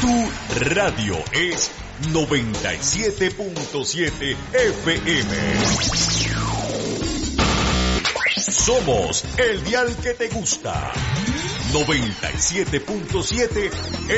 Tu radio es 97.7 FM. Somos el dial que te gusta. 97.7